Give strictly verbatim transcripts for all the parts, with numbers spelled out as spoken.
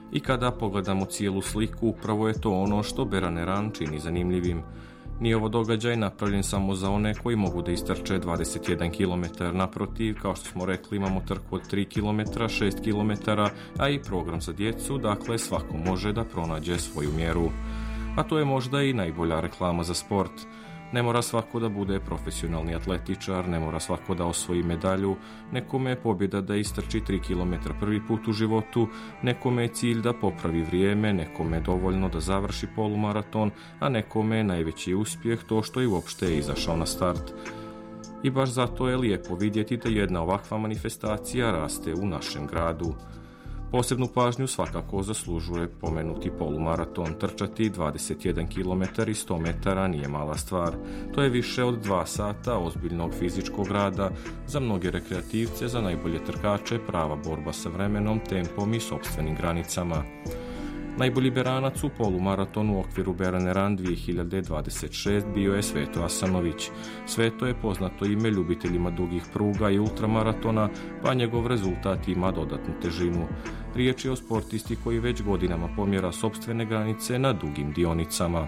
I kada pogledamo cijelu sliku, upravo je to ono što Beran Eran čini zanimljivim. Nije ovo događaj napravljen samo za one koji mogu da istrče dvadeset jedan kilometar. Naprotiv, kao što smo rekli, imamo trku od tri kilometra, šest kilometara, a i program za djecu, dakle svako može da pronađe svoju mjeru. A to je možda i najbolja reklama za sport. Ne mora svako da bude profesionalni atletičar, ne mora svako da osvoji medalju, nekome je pobjeda da istrči tri kilometra prvi put u životu, nekome je cilj da popravi vrijeme, nekome je dovoljno da završi polumaraton, a nekome je najveći uspjeh to što je uopšte izašao na start. I baš zato je lijepo vidjeti da jedna ovakva manifestacija raste u našem gradu. Posebnu pažnju svakako zaslužuje pomenuti polumaraton. Trčati dvadeset jedan kilometar i sto metara nije mala stvar. To je više od dva sata ozbiljnog fizičkog rada, za mnoge rekreativce, za najbolje trkače, prava borba sa vremenom, tempom i sopstvenim granicama. Najbolji beranac u polumaratonu u okviru Beran Eran dvije hiljade dvadeset šeste bio je Sveto Asanović. Sveto je poznato ime ljubiteljima dugih pruga i ultramaratona, pa njegov rezultat ima dodatnu težinu. Riječ je o sportisti koji već godinama pomjera sopstvene granice na dugim dionicama.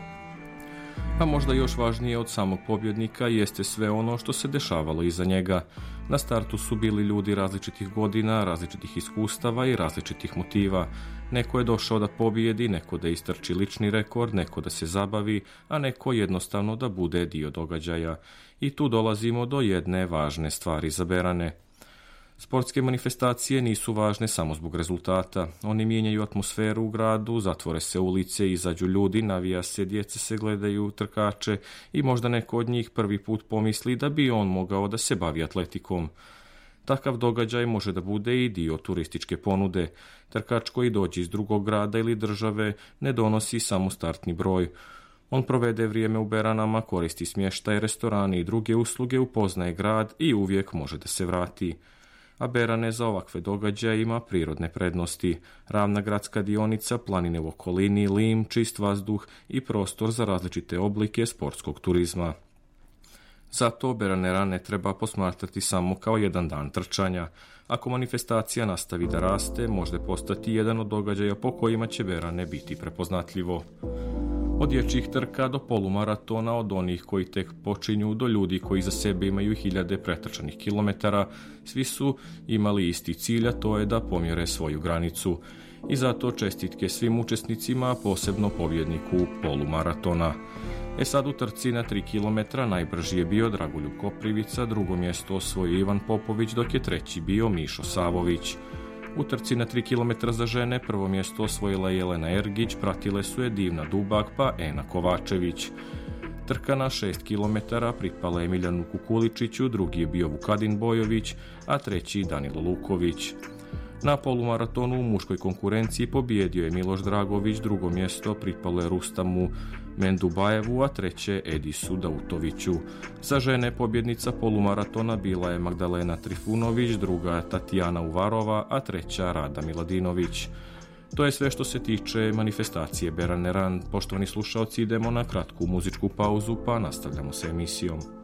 A možda još važnije od samog pobjednika jeste sve ono što se dešavalo iza njega. Na startu su bili ljudi različitih godina, različitih iskustava i različitih motiva. Neko je došao da pobijedi, neko da istrči lični rekord, neko da se zabavi, a neko jednostavno da bude dio događaja. I tu dolazimo do jedne važne stvari za Berane. Sportske manifestacije nisu važne samo zbog rezultata. Oni mijenjaju atmosferu u gradu, zatvore se ulice, izađu ljudi, navija se, djece se gledaju, trkače i možda neko od njih prvi put pomisli da bi on mogao da se bavi atletikom. Takav događaj može da bude i dio turističke ponude. Trkač koji dođe iz drugog grada ili države ne donosi samo startni broj. On provede vrijeme u Beranama, koristi smještaj, restorani i druge usluge, upoznaje grad i uvijek može da se vrati. A Berane za ovakve događaje ima prirodne prednosti. Ravna gradska dionica, planine u okolini, lim, čist vazduh i prostor za različite oblike sportskog turizma. Zato Beran Eran ne treba posmatrati samo kao jedan dan trčanja. Ako manifestacija nastavi da raste, može postati jedan od događaja po kojima će Berane biti prepoznatljivo. Od dječjih trka do polumaratona, od onih koji tek počinju do ljudi koji za sebe imaju hiljade pretrčanih kilometara, svi su imali isti cilj, a to je da pomjere svoju granicu. I zato čestitke svim učesnicima, posebno pobjedniku polumaratona. E sad u trci na tri kilometra najbrži je bio Dragoljub Koprivica, drugo mjesto osvojio Ivan Popović, dok je treći bio Mišo Savović. U trci na tri kilometra za žene prvo mjesto osvojila Jelena Ergić, pratile su je Divna Dubak pa Ena Kovačević. Trka na šest kilometara pripala je Miljanu Kukuličiću, drugi je bio Vukadin Bojović, a treći Danilo Luković. Na polumaratonu u muškoj konkurenciji pobijedio je Miloš Dragović, drugo mjesto pripalo je Rustamu Mendubajevu, a treće Edisu Dautoviću. Za žene pobjednica polumaratona bila je Magdalena Trifunović, druga Tatjana Uvarova, a treća Rada Miladinović. To je sve što se tiče manifestacije Beran Eran. Poštovani slušaoci, idemo na kratku muzičku pauzu pa nastavljamo sa emisijom.